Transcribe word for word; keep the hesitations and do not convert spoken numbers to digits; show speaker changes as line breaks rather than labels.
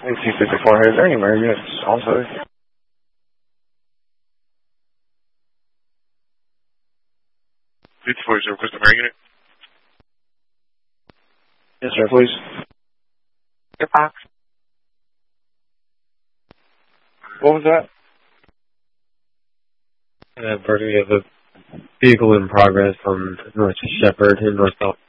C fifty-four, is there any mirror units also?
fifty-four, is there request a mirror unit?
Yes, sir, please.
Your box.
What was that?
Uh, Bertie, we have a vehicle in progress on North Shepherd and North South